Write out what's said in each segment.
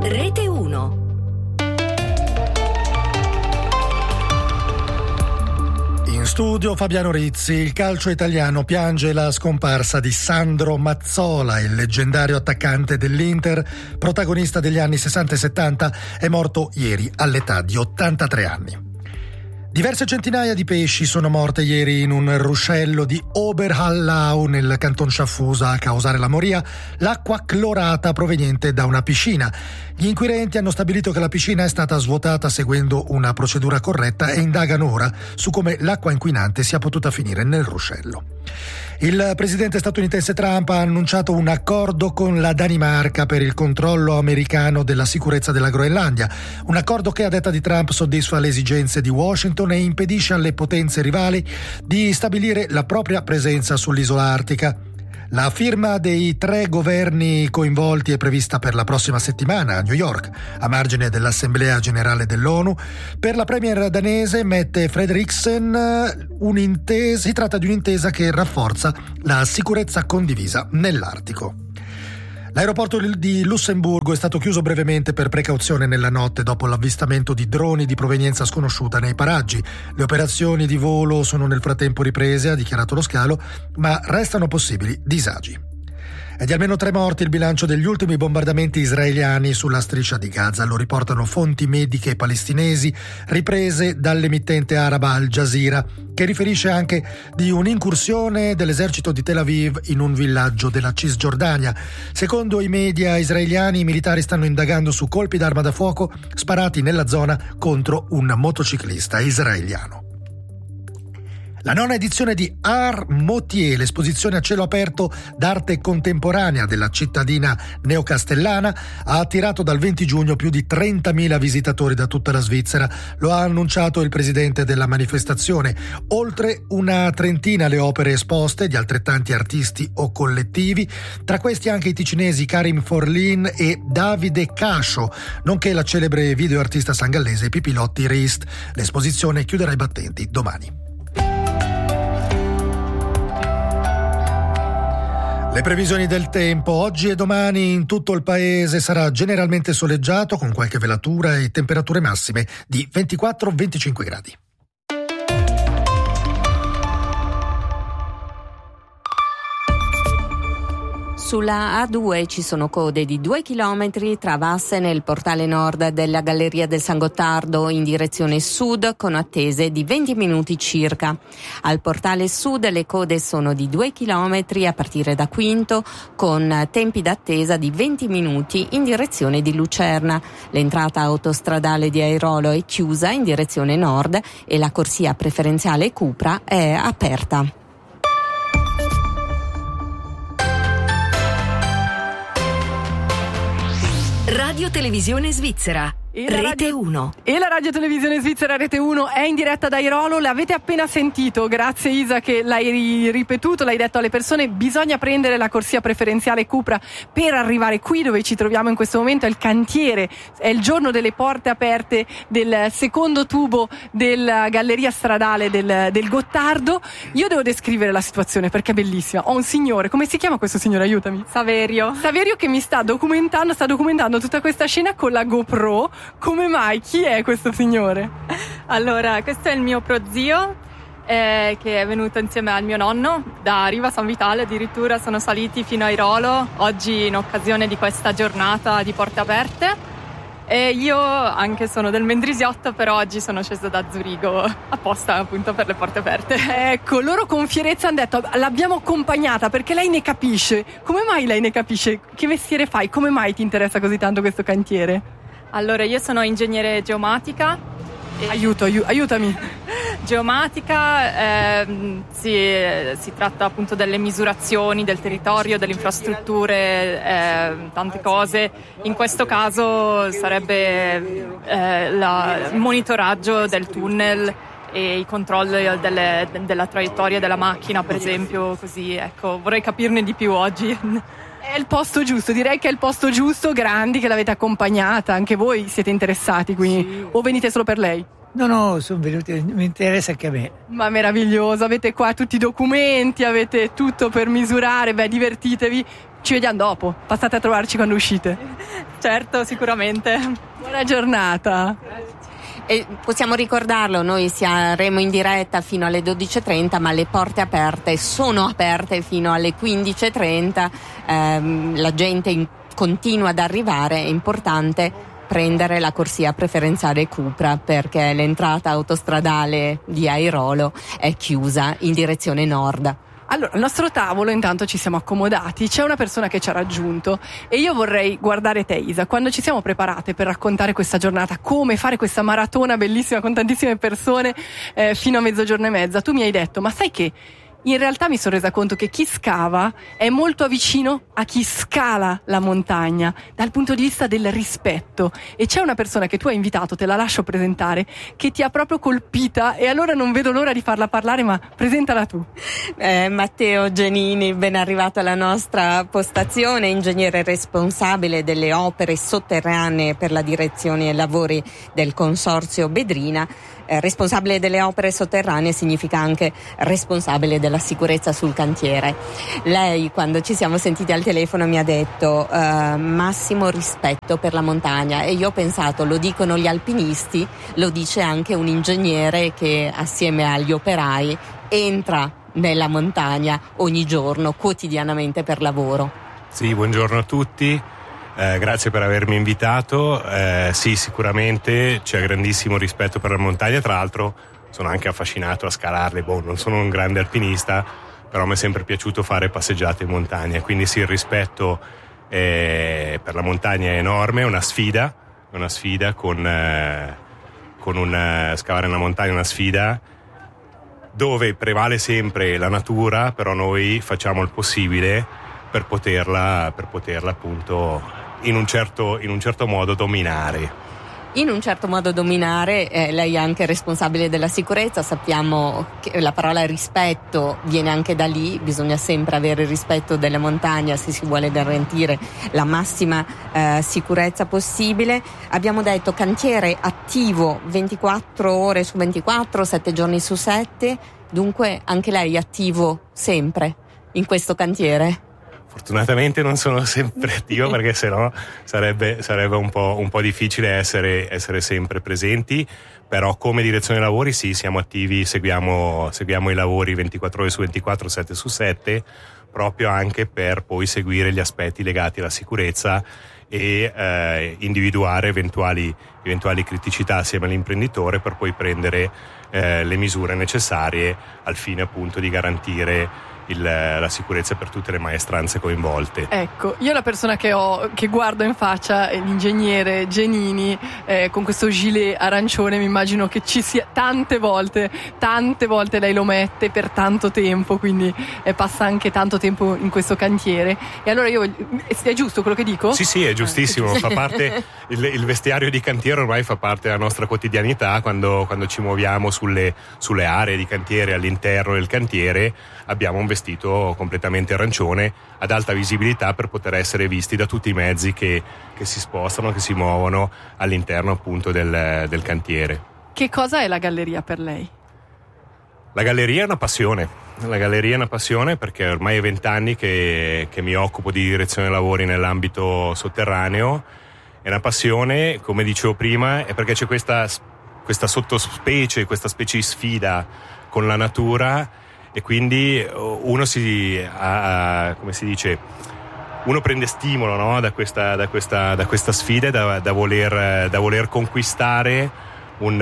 Rete 1. In studio Fabiano Rizzi. Il calcio italiano piange la scomparsa di Sandro Mazzola, il leggendario attaccante dell'Inter, protagonista degli anni 60 e 70, è morto ieri all'età di 83 anni. Diverse centinaia di pesci sono morte ieri in un ruscello di Oberhallau nel canton Sciaffusa. A causare la moria l'acqua clorata proveniente da una piscina. Gli inquirenti hanno stabilito che la piscina è stata svuotata seguendo una procedura corretta e indagano ora su come l'acqua inquinante sia potuta finire nel ruscello. Il presidente statunitense Trump ha annunciato un accordo con la Danimarca per il controllo americano della sicurezza della Groenlandia. Un accordo che, a detta di Trump, soddisfa le esigenze di Washington e impedisce alle potenze rivali di stabilire la propria presenza sull'isola artica. La firma dei 3 governi coinvolti è prevista per la prossima settimana a New York, a margine dell'Assemblea Generale dell'ONU. Per la premier danese Mette Frederiksen si tratta di un'intesa che rafforza la sicurezza condivisa nell'Artico. L'aeroporto di Lussemburgo è stato chiuso brevemente per precauzione nella notte dopo l'avvistamento di droni di provenienza sconosciuta nei paraggi. Le operazioni di volo sono nel frattempo riprese, ha dichiarato lo scalo, ma restano possibili disagi. È di almeno 3 morti il bilancio degli ultimi bombardamenti israeliani sulla striscia di Gaza, lo riportano fonti mediche palestinesi riprese dall'emittente araba Al Jazeera, che riferisce anche di un'incursione dell'esercito di Tel Aviv in un villaggio della Cisgiordania. Secondo i media israeliani, i militari stanno indagando su colpi d'arma da fuoco sparati nella zona contro un motociclista israeliano. La 9ª edizione di Art Motier, l'esposizione a cielo aperto d'arte contemporanea della cittadina neocastellana, ha attirato dal 20 giugno più di 30.000 visitatori da tutta la Svizzera. Lo ha annunciato il presidente della manifestazione. Oltre una trentina le opere esposte di altrettanti artisti o collettivi, tra questi anche i ticinesi Karim Forlin e Davide Cascio, nonché la celebre videoartista sangallese Pipilotti Rist. L'esposizione chiuderà i battenti domani. Le previsioni del tempo. Oggi e domani in tutto il paese sarà generalmente soleggiato con qualche velatura e temperature massime di 24-25 gradi. Sulla A2 ci sono code di 2 chilometri tra Vasse nel portale nord della Galleria del San Gottardo in direzione sud con attese di 20 minuti circa. Al portale sud le code sono di 2 chilometri a partire da Quinto con tempi d'attesa di 20 minuti in direzione di Lucerna. L'entrata autostradale di Airolo è chiusa in direzione nord e la corsia preferenziale Cupra è aperta. Radio Televisione Svizzera. Rete 1. E la Radio Televisione Svizzera Rete 1 è in diretta da Airolo. L'avete appena sentito, grazie Isa che l'hai ripetuto, l'hai detto alle persone. Bisogna prendere la corsia preferenziale Cupra per arrivare qui dove ci troviamo in questo momento. È il cantiere, è il giorno delle porte aperte del secondo tubo della galleria stradale del Gottardo. Io devo descrivere la situazione perché è bellissima. Ho un signore, come si chiama questo signore? Aiutami. Saverio che mi sta documentando tutta questa scena con la GoPro. Come mai? Chi è questo signore? Allora, questo è il mio prozio che è venuto insieme al mio nonno da Riva San Vitale, addirittura sono saliti fino a Airolo oggi in occasione di questa giornata di porte aperte. E io anche sono del Mendrisiotto, però oggi sono scesa da Zurigo apposta appunto per le porte aperte. Ecco, loro con fierezza hanno detto l'abbiamo accompagnata perché lei ne capisce. Come mai lei ne capisce? Che mestiere fai? Come mai ti interessa così tanto questo cantiere? Allora, io sono ingegnere geomatica. Aiutami. Geomatica, si tratta appunto delle misurazioni del territorio, delle infrastrutture, tante cose. In questo caso sarebbe il monitoraggio del tunnel e i controlli della traiettoria della macchina, per esempio, così, ecco, vorrei capirne di più oggi. È il posto giusto, direi che è il posto giusto. Grandi che l'avete accompagnata, anche voi siete interessati quindi, sì. O venite solo per lei? No, sono venuti, mi interessa anche a me. Ma meraviglioso, avete qua tutti i documenti, avete tutto per misurare, divertitevi. ci vediamo dopo, passate a trovarci quando uscite. Certo, sicuramente. Buona giornata. E possiamo ricordarlo, noi saremo in diretta fino alle 12.30, ma le porte sono aperte fino alle 15.30, la gente continua ad arrivare, è importante prendere la corsia preferenziale Cupra perché l'entrata autostradale di Airolo è chiusa in direzione nord. Allora, al nostro tavolo intanto ci siamo accomodati, c'è una persona che ci ha raggiunto e io vorrei guardare te, Isa, quando ci siamo preparate per raccontare questa giornata, come fare questa maratona bellissima con tantissime persone fino a 12:30, tu mi hai detto, ma sai che in realtà mi sono resa conto che chi scava è molto vicino a chi scala la montagna dal punto di vista del rispetto, e c'è una persona che tu hai invitato, te la lascio presentare, che ti ha proprio colpita, e allora non vedo l'ora di farla parlare, ma presentala tu. Matteo Genini, ben arrivato alla nostra postazione, ingegnere responsabile delle opere sotterranee per la direzione lavori del Consorzio Bedrina. Responsabile delle opere sotterranee significa anche responsabile della sicurezza sul cantiere. Lei, quando ci siamo sentiti al telefono, mi ha detto massimo rispetto per la montagna, e io ho pensato, lo dicono gli alpinisti, lo dice anche un ingegnere che assieme agli operai entra nella montagna ogni giorno, quotidianamente per lavoro. Sì, buongiorno a tutti. Grazie per avermi invitato. Sì, sicuramente c'è grandissimo rispetto per la montagna, tra l'altro sono anche affascinato a scalarle. Non sono un grande alpinista, però mi è sempre piaciuto fare passeggiate in montagna, quindi sì, il rispetto per la montagna è enorme, è una sfida con scavare una montagna, una sfida dove prevale sempre la natura, però noi facciamo il possibile per poterla appunto in un certo modo dominare. In un certo modo dominare, lei è anche responsabile della sicurezza, sappiamo che la parola rispetto viene anche da lì, bisogna sempre avere rispetto della montagna se si vuole garantire la massima sicurezza possibile. Abbiamo detto cantiere attivo 24 ore su 24, 7 giorni su 7, dunque anche lei è attivo sempre in questo cantiere? Fortunatamente non sono sempre attivo, perché sennò sarebbe un po' difficile essere sempre presenti, però come direzione lavori sì, siamo attivi, seguiamo i lavori 24 ore su 24, 7 su 7, proprio anche per poi seguire gli aspetti legati alla sicurezza e individuare eventuali criticità assieme all'imprenditore, per poi prendere le misure necessarie al fine appunto di garantire la sicurezza per tutte le maestranze coinvolte. Ecco, io la persona che guardo in faccia è l'ingegnere Genini, con questo gilet arancione, mi immagino che ci sia tante volte lei lo mette per tanto tempo, quindi passa anche tanto tempo in questo cantiere. E allora è giusto quello che dico? Sì, è giustissimo, fa parte il vestiario di cantiere ormai fa parte della nostra quotidianità. Quando ci muoviamo sulle aree di cantiere, all'interno del cantiere, abbiamo un vestito completamente arancione ad alta visibilità per poter essere visti da tutti i mezzi che si spostano, che si muovono all'interno appunto del cantiere. Che cosa è la galleria per lei? La galleria è una passione. Perché ormai è 20 anni che mi occupo di direzione lavori nell'ambito sotterraneo. È una passione, come dicevo prima, è perché c'è questa sottospecie, questa specie di sfida con la natura, e quindi uno uno prende stimolo, no? da questa sfida, da voler conquistare un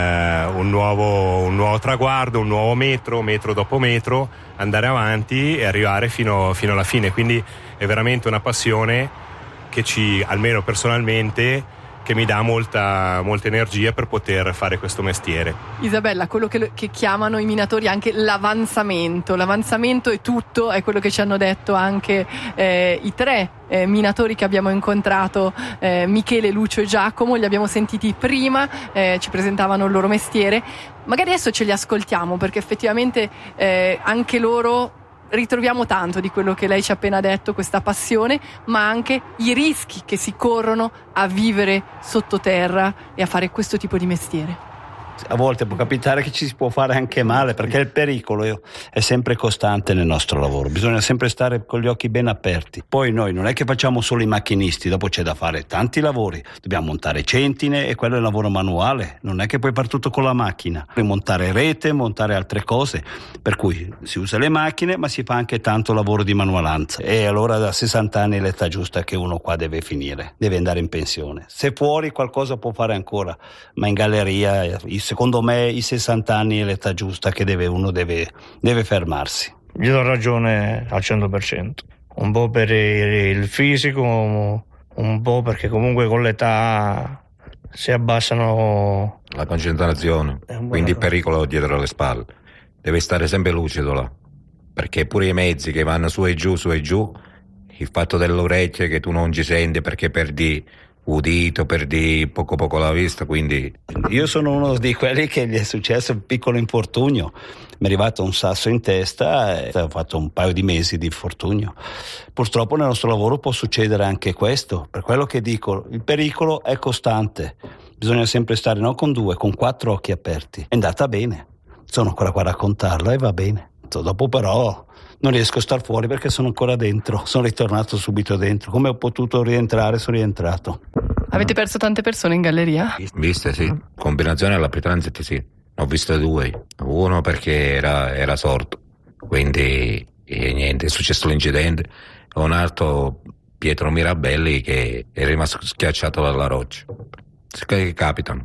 nuovo traguardo, un nuovo metro dopo metro, andare avanti e arrivare fino alla fine. Quindi è veramente una passione che almeno personalmente, che mi dà molta energia per poter fare questo mestiere. Isabella, quello che chiamano i minatori anche l'avanzamento è tutto, è quello che ci hanno detto anche i tre minatori che abbiamo incontrato, Michele, Lucio e Giacomo. Li abbiamo sentiti prima, ci presentavano il loro mestiere, magari adesso ce li ascoltiamo, perché effettivamente anche loro ritroviamo tanto di quello che lei ci ha appena detto, questa passione, ma anche i rischi che si corrono a vivere sottoterra e a fare questo tipo di mestiere. a volte può capitare che ci si può fare anche male, perché il pericolo è sempre costante nel nostro lavoro, bisogna sempre stare con gli occhi ben aperti. Poi noi non è che facciamo solo i macchinisti, dopo c'è da fare tanti lavori, dobbiamo montare centine e quello è il lavoro manuale, non è che puoi fare tutto con la macchina, puoi montare rete, montare altre cose, per cui si usa le macchine ma si fa anche tanto lavoro di manualanza, e allora da 60 anni è l'età giusta che uno qua deve finire, deve andare in pensione. Se fuori qualcosa può fare ancora, ma in galleria secondo me i 60 anni è l'età giusta che uno deve fermarsi. Gli do ragione al 100%, un po' per il fisico, un po' perché comunque con l'età si abbassano la concentrazione, quindi il pericolo dietro le spalle. Deve stare sempre lucido là, perché pure i mezzi che vanno su e giù, il fatto delle orecchie che tu non ci senti perché perdi udito, perdi poco la vista, quindi... Io sono uno di quelli che gli è successo un piccolo infortunio, mi è arrivato un sasso in testa e ho fatto un paio di mesi di infortunio. Purtroppo nel nostro lavoro può succedere anche questo, per quello che dico, il pericolo è costante, bisogna sempre stare non con 2, con 4 occhi aperti. È andata bene, sono ancora qua a raccontarla e va bene, dopo però non riesco a star fuori perché sono ancora dentro, sono ritornato subito dentro, come ho potuto rientrare sono rientrato. Avete perso tante persone in galleria? Viste, sì, combinazione alla Transit, sì, ho visto 2, uno perché era sordo, quindi niente, è successo l'incidente, e un altro Pietro Mirabelli che è rimasto schiacciato dalla roccia. Si capitano.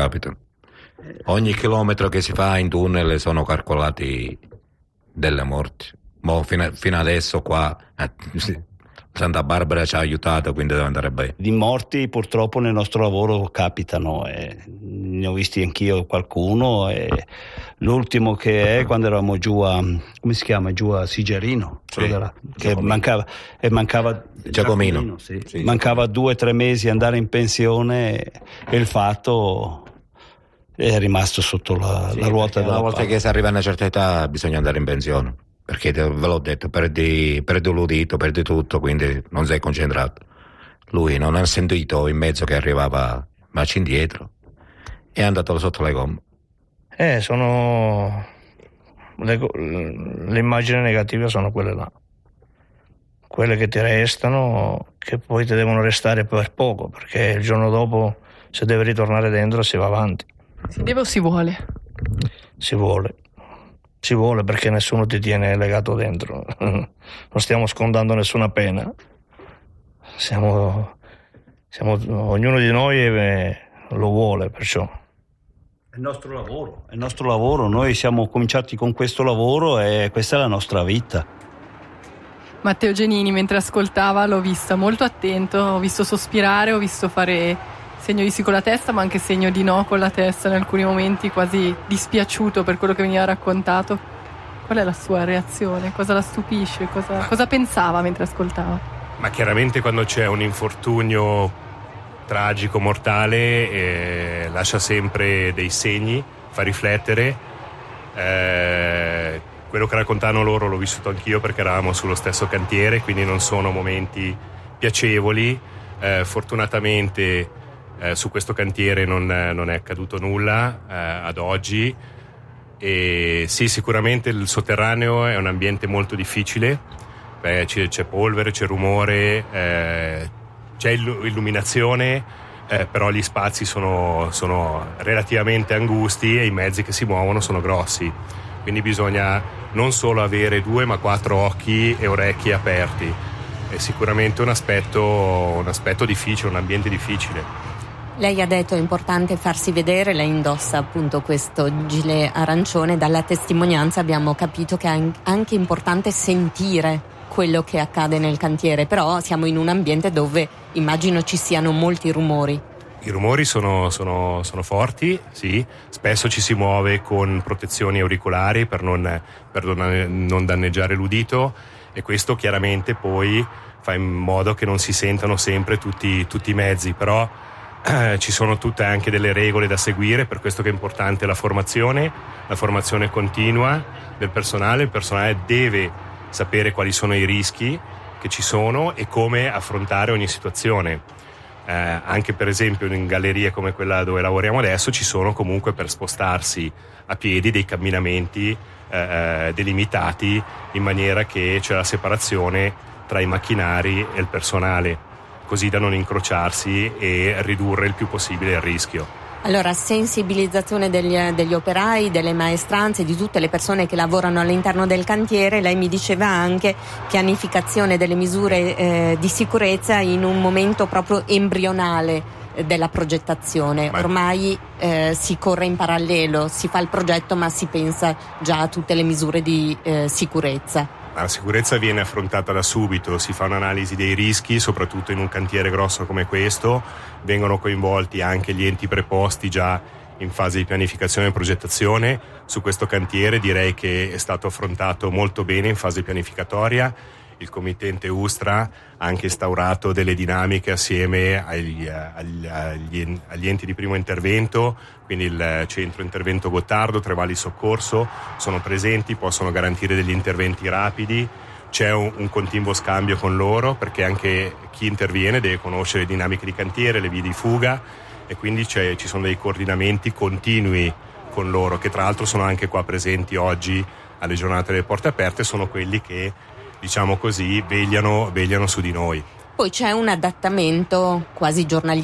Ogni chilometro che si fa in tunnel sono calcolati delle morti. Fino adesso qua Santa Barbara ci ha aiutato, quindi deve andare bene. Di morti purtroppo nel nostro lavoro capitano, ne ho visti anch'io qualcuno, e l'ultimo che è quando eravamo giù a, come si chiama, giù a Sigerino, sì, che mancava Giacomino, sì. Mancava 2 o 3 mesi andare in pensione e il fatto è rimasto sotto la ruota della una volta che si arriva a una certa età bisogna andare in pensione, perché ve l'ho detto, perdi l'udito, perdi tutto, quindi non sei concentrato. Lui non ha sentito in mezzo che arrivava marcia indietro, è andato sotto le gomme. Sono le immagini negative sono quelle là, quelle che ti restano, che poi ti devono restare per poco, perché il giorno dopo se deve ritornare dentro si va avanti. Si deve o si vuole? Si vuole perché nessuno ti tiene legato dentro, non stiamo scontando nessuna pena, siamo ognuno di noi lo vuole, perciò. È il nostro lavoro, noi siamo cominciati con questo lavoro e questa è la nostra vita. Matteo Genini, mentre ascoltava, l'ho vista molto attento, ho visto sospirare, ho visto fare segno di sì con la testa, ma anche segno di no con la testa in alcuni momenti, quasi dispiaciuto per quello che veniva raccontato. Qual è la sua reazione? Cosa la stupisce? Cosa pensava mentre ascoltava? Ma chiaramente quando c'è un infortunio tragico, mortale, lascia sempre dei segni, fa riflettere. Quello che raccontano loro l'ho vissuto anch'io perché eravamo sullo stesso cantiere, quindi non sono momenti piacevoli. Fortunatamente su questo cantiere non è accaduto nulla ad oggi, e sì, sicuramente il sotterraneo è un ambiente molto difficile, c'è polvere, c'è rumore, c'è illuminazione, però gli spazi sono relativamente angusti e i mezzi che si muovono sono grossi, quindi bisogna non solo avere 2 ma 4 occhi e orecchie aperti. È sicuramente un aspetto difficile, un ambiente difficile. Lei ha detto è importante farsi vedere, lei indossa appunto questo gilet arancione, dalla testimonianza abbiamo capito che è anche importante sentire quello che accade nel cantiere, però siamo in un ambiente dove immagino ci siano molti rumori. I rumori sono forti, sì, spesso ci si muove con protezioni auricolari per non danneggiare l'udito, e questo chiaramente poi fa in modo che non si sentano sempre tutti i mezzi, però ci sono tutte anche delle regole da seguire, per questo che è importante la formazione continua del personale. Il personale deve sapere quali sono i rischi che ci sono e come affrontare ogni situazione. anche per esempio in gallerie come quella dove lavoriamo adesso ci sono comunque per spostarsi a piedi dei camminamenti delimitati in maniera che c'è la separazione tra i macchinari e il personale, così da non incrociarsi e ridurre il più possibile il rischio. Allora, sensibilizzazione degli operai, delle maestranze, di tutte le persone che lavorano all'interno del cantiere. Lei mi diceva anche pianificazione delle misure di sicurezza in un momento proprio embrionale della progettazione. Ormai si corre in parallelo, si fa il progetto ma si pensa già a tutte le misure di sicurezza. La sicurezza viene affrontata da subito, si fa un'analisi dei rischi, soprattutto in un cantiere grosso come questo, vengono coinvolti anche gli enti preposti già in fase di pianificazione e progettazione. Su questo cantiere direi che è stato affrontato molto bene in fase pianificatoria. Il committente USTRA ha anche instaurato delle dinamiche assieme agli enti di primo intervento, quindi il centro intervento Gottardo, Trevali Soccorso, sono presenti, possono garantire degli interventi rapidi. C'è un continuo scambio con loro perché anche chi interviene deve conoscere le dinamiche di cantiere, le vie di fuga e quindi ci sono dei coordinamenti continui con loro che tra l'altro sono anche qua presenti oggi alle giornate delle porte aperte, sono quelli che diciamo così vegliano su di noi. Poi c'è un adattamento quasi giornaliero